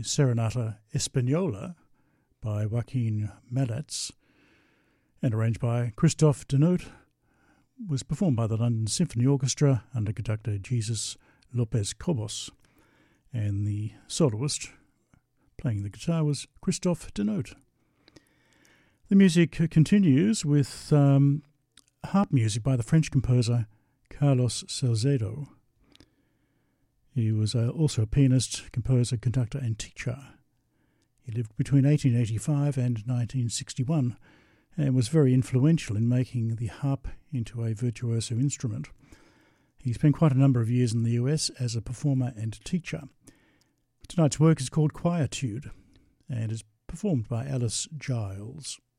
Serenata Espanola by Joaquin Malats and arranged by Christophe Denote, was performed by the London Symphony Orchestra under conductor Jesus Lopez Cobos, and the soloist playing the guitar was Christophe Denote. The music continues with harp music by the French composer Carlos Salcedo. He was also a pianist, composer, conductor and teacher. He lived between 1885 and 1961 and was very influential in making the harp into a virtuoso instrument. He spent quite a number of years in the US as a performer and teacher. Tonight's work is called Quietude and is performed by Alice Giles.